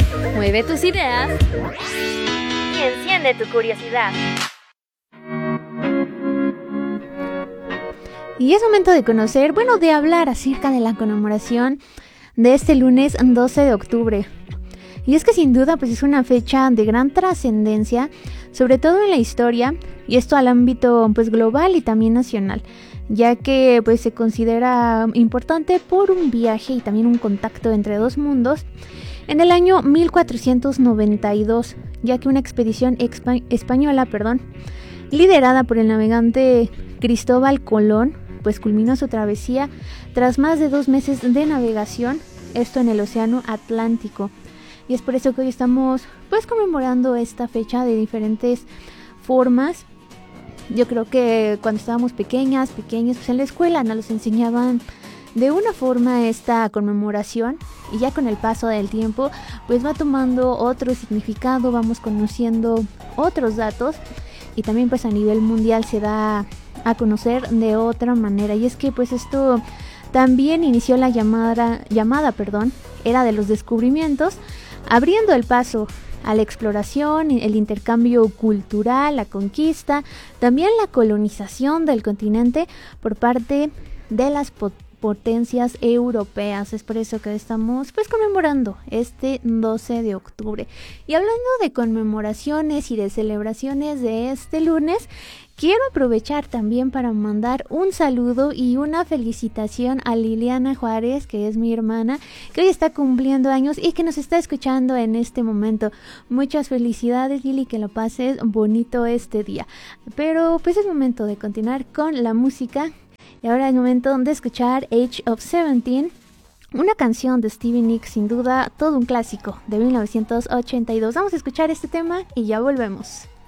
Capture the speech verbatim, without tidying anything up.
mueve tus ideas y enciende tu curiosidad. Y es momento de conocer, bueno, de hablar acerca de la conmemoración de este lunes doce de octubre. Y es que sin duda pues es una fecha de gran trascendencia, sobre todo en la historia, y esto al ámbito pues global y también nacional, ya que pues se considera importante por un viaje y también un contacto entre dos mundos en el año mil cuatrocientos noventa y dos, ya que una expedición expa- española, perdón, liderada por el navegante Cristóbal Colón, pues culminó su travesía tras más de dos meses de navegación, esto en el Océano Atlántico. Y es por eso que hoy estamos pues conmemorando esta fecha de diferentes formas. Yo creo que cuando estábamos pequeñas, pequeños, pues en la escuela nos enseñaban de una forma esta conmemoración, y ya con el paso del tiempo pues va tomando otro significado, vamos conociendo otros datos, y también pues a nivel mundial se da a conocer de otra manera. Y es que pues esto también inició la llamada, llamada perdón, era de los descubrimientos, abriendo el paso a la exploración, el intercambio cultural, la conquista, también la colonización del continente por parte de las pot- potencias europeas. Es por eso que estamos pues conmemorando este doce de octubre. Y hablando de conmemoraciones y de celebraciones de este lunes, quiero aprovechar también para mandar un saludo y una felicitación a Liliana Juárez, que es mi hermana, que hoy está cumpliendo años y que nos está escuchando en este momento. Muchas felicidades, Lili, que lo pases bonito este día. Pero pues es momento de continuar con la música. Y ahora es momento de escuchar Age of Seventeen, una canción de Stevie Nicks, sin duda todo un clásico de mil novecientos ochenta y dos. Vamos a escuchar este tema y ya volvemos.